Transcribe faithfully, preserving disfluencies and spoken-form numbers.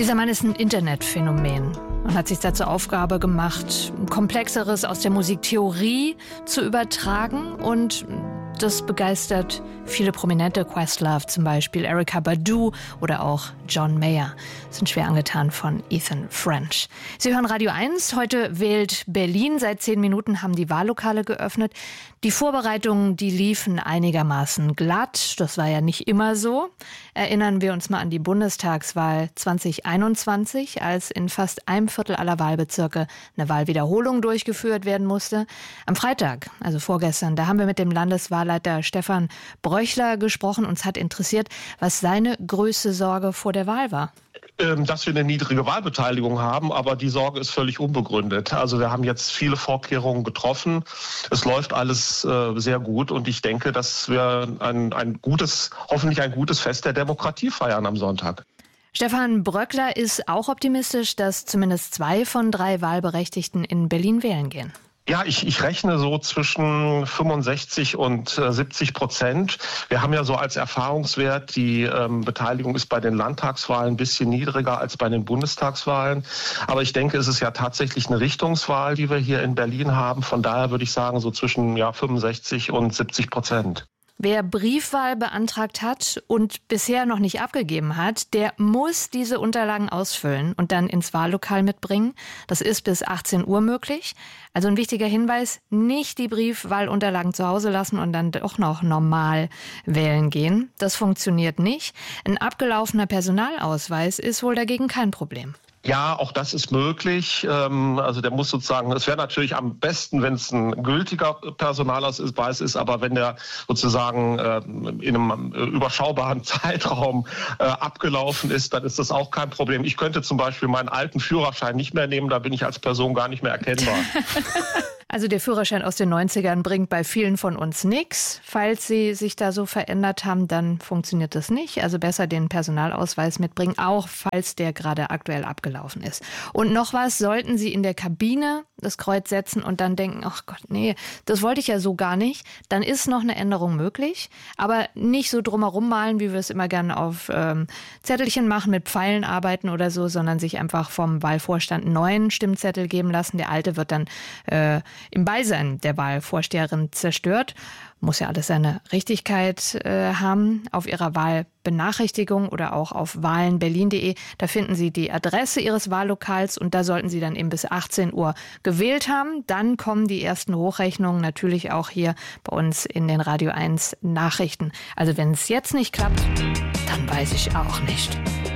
Dieser Mann ist ein Internetphänomen und hat sich da zur Aufgabe gemacht, Komplexeres aus der Musiktheorie zu übertragen, und das begeistert viele Prominente, Questlove zum Beispiel, Erykah Badu oder auch John Mayer sind schwer angetan von Ethan French. Sie hören Radio eins, heute wählt Berlin. Seit zehn Minuten haben die Wahllokale geöffnet. Die Vorbereitungen, die liefen einigermaßen glatt. Das war ja nicht immer so. Erinnern wir uns mal an die Bundestagswahl zwanzig einundzwanzig, als in fast einem Viertel aller Wahlbezirke eine Wahlwiederholung durchgeführt werden musste. Am Freitag, also vorgestern, da haben wir mit dem Landeswahlleiter Stefan Bröchler gesprochen. Uns hat interessiert, was seine größte Sorge vor der Wahl war. Dass wir eine niedrige Wahlbeteiligung haben, aber die Sorge ist völlig unbegründet. Also wir haben jetzt viele Vorkehrungen getroffen. Es läuft alles äh, sehr gut, und ich denke, dass wir ein, ein gutes, hoffentlich ein gutes Fest der Demokratie feiern am Sonntag. Stefan Bröchler ist auch optimistisch, dass zumindest zwei von drei Wahlberechtigten in Berlin wählen gehen. Ja, ich, ich rechne so zwischen fünfundsechzig und siebzig Prozent. Wir haben ja so als Erfahrungswert, die ähm, Beteiligung ist bei den Landtagswahlen ein bisschen niedriger als bei den Bundestagswahlen. Aber ich denke, es ist ja tatsächlich eine Richtungswahl, die wir hier in Berlin haben. Von daher würde ich sagen, so zwischen ja, fünfundsechzig und siebzig Prozent. Wer Briefwahl beantragt hat und bisher noch nicht abgegeben hat, der muss diese Unterlagen ausfüllen und dann ins Wahllokal mitbringen. Das ist bis achtzehn Uhr möglich. Also ein wichtiger Hinweis, nicht die Briefwahlunterlagen zu Hause lassen und dann doch noch normal wählen gehen. Das funktioniert nicht. Ein abgelaufener Personalausweis ist wohl dagegen kein Problem. Ja, auch das ist möglich. Also der muss sozusagen, es wäre natürlich am besten, wenn es ein gültiger Personalausweis ist, aber wenn der sozusagen in einem überschaubaren Zeitraum abgelaufen ist, dann ist das auch kein Problem. Ich könnte zum Beispiel meinen alten Führerschein nicht mehr nehmen, da bin ich als Person gar nicht mehr erkennbar. Also der Führerschein aus den neunzigern bringt bei vielen von uns nichts. Falls Sie sich da so verändert haben, dann funktioniert das nicht. Also besser den Personalausweis mitbringen, auch falls der gerade aktuell abgelaufen ist. Und noch was, sollten Sie in der Kabine das Kreuz setzen und dann denken, ach Gott, nee, das wollte ich ja so gar nicht, dann ist noch eine Änderung möglich. Aber nicht so drumherum malen, wie wir es immer gerne auf ähm, Zettelchen machen, mit Pfeilen arbeiten oder so, sondern sich einfach vom Wahlvorstand einen neuen Stimmzettel geben lassen. Der alte wird dann äh, im Beisein der Wahlvorsteherin zerstört. Muss ja alles seine Richtigkeit äh, haben. Auf Ihrer Wahlbenachrichtigung oder auch auf wahlen berlin punkt de, da finden Sie die Adresse Ihres Wahllokals, und da sollten Sie dann eben bis achtzehn Uhr gewählt haben. Dann kommen die ersten Hochrechnungen, natürlich auch hier bei uns in den Radio eins Nachrichten. Also wenn es jetzt nicht klappt, dann weiß ich auch nicht.